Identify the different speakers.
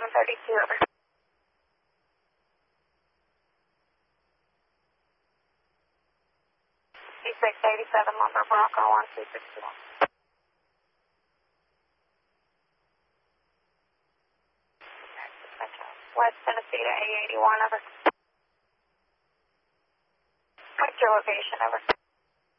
Speaker 1: 132, over. C687 Lumber Bronco 1261. West Tennessee to A81, over. What's your location, over?